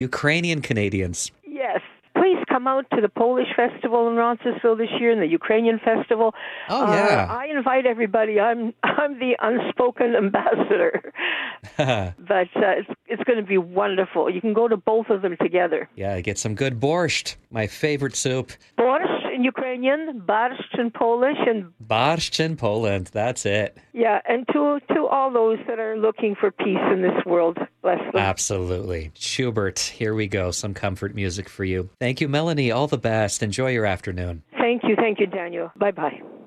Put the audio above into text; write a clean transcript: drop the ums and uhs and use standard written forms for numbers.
Ukrainian Canadians. Yes. Please come out to the Polish Festival in Roncesvalles this year and the Ukrainian Festival. Oh, yeah. I invite everybody. I'm the unspoken ambassador. But it's going to be wonderful. You can go to both of them together. Yeah, get some good borscht, my favorite soup. Borscht in Ukrainian, barszt in Polish, and Borscht in Poland, that's it. yeah, and to all those that are looking for peace in this world, bless them. Absolutely. Schubert, here we go, some comfort music for you. Thank you, Melanie. All the best. Enjoy your afternoon. Thank you, Daniel. Bye-bye.